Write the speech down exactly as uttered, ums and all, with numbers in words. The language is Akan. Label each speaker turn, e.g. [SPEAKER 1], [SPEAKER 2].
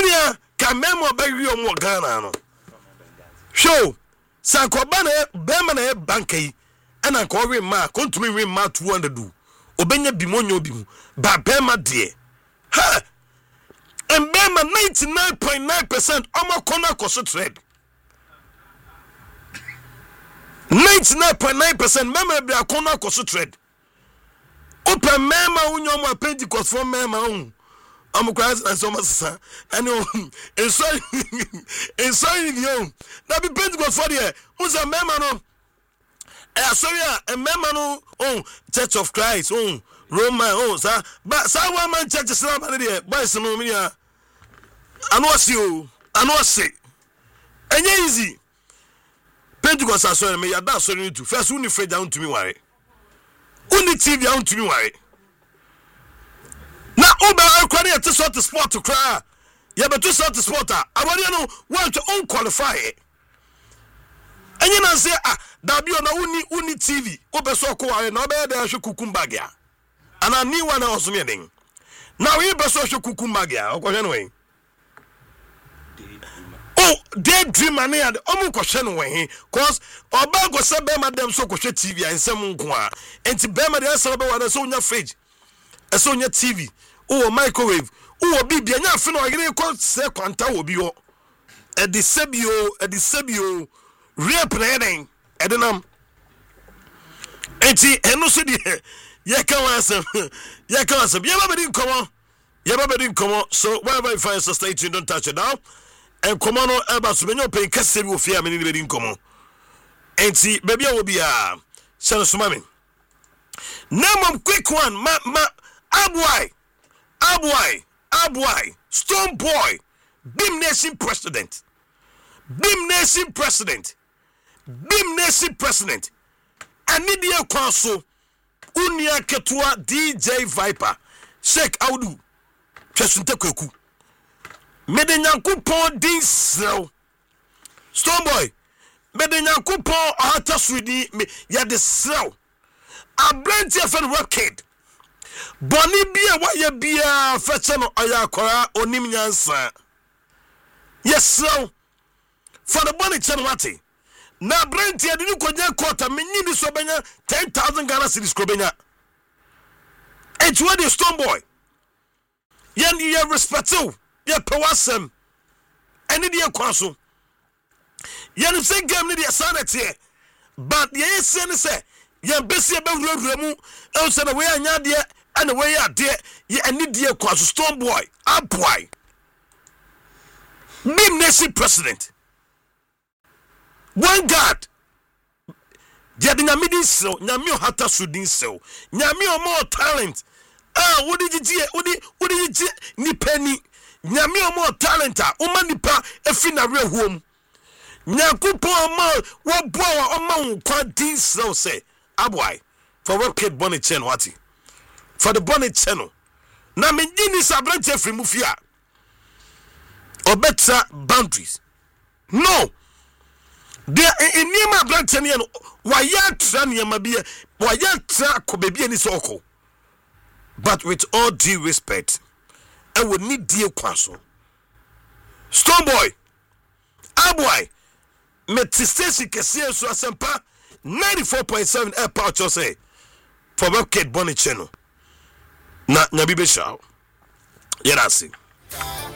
[SPEAKER 1] Minia can memo by you more Ghana. Show Sankobana Bemana Bankai and I call him ma come to me ring ma two hundred do. Obenya bimonyo bimu ba Bema dear. Ha! And Bema ninety-nine point nine percent Oma Kona Koso trade. ninety-nine point nine percent Mema be a Kona Koso trade. Open Mema Unyoma Pentecost for Mema own. I'm crying and so much, and you and sorry, and sorry, you now be Pentecost for the who's a Mema. Eh, sorry, a Mema oh Church of Christ, oh Roman, oh, sir, but some man church is not there, by some media. I know you, I know say, and easy. Pentecost, I saw me, I don't sorry you to first, only Fred down to me, worry. Only T V down to me, worry. Now, Uber, I'm crying to sort the sport to cry. Yeah, but to sort the sport, I want you know, want to unqualify it. And you know, say, ah, that be on a uni, uni T V, Uber so cool, and no better should cucumbagia. And I knew one else meaning. Now, you better social cucumbagia, or anyway. Oh, daydream money and almost question way, cause Obago said Bema them so coach T V and some qua, and to Bema the answer about a Sonia fridge, a Sonia T V, oh, microwave, oh, be be enough for no agree called Sequanta will be your a disabio, a disabio, real planning, Edenam. And see, and no city, Yakawasam, Yakawasam, Yabba didn't come on, Yabba didn't come on, so wherever you find so stay tuned, don't touch it now. And come on, Abbas, when you pay Cassie will fear me in common. And see, baby, I will be a son of Sumami. Name of quick one, ma, ma, Abwai, Abwai, Abwai, Stone Boy, Beam Nation President, Beam Nation President, Beam Nation President, and Nidia Council, Unia Ketua, D J Viper, Sheikh Audu, Chesunteku. Mede nyankopon din srew Stone Boy mede nyankopon ahata sudi me ya de srew abranti afen rocket boni bia wa ya bia feche no ayakora onim nyansa yes srew for the money chenwati na abranti ade ni konya quarter menyi ni so benya ten thousand Ghana cedis ko benya et what the Stone Boy yen you respect you yeah, Pewasem, and the Quasso. Yan say game the sanity, but the A say, Yan Bessie about Remu, else and away and yadia, and away out there, ye and the dear Quasso Stone Boy, up boy. Beam Nation President. One God. Jadina midi so, Namio Hata Sudin so, Namio more talent. Ah, what did you do? What did what did you do? Ni penny. Nyame omo talenta uma nipa efi na re hom nyakupo omo wo boa omo kwa din so say aboy for Webkid Bonnet channel wati for the Bonnet channel na me gini sabrante free mufia or better boundaries no there in niema brante ne wa ya tra niema bia wa ya tra ko bebia ni soko but with all due respect I would need dear Quasso. Stone Boy, Aboy, Metistesi Cassia so Asempa ninety-four point seven air power say for Webkid Bonnet channel. Na Nabibe Shaw. Yerasi.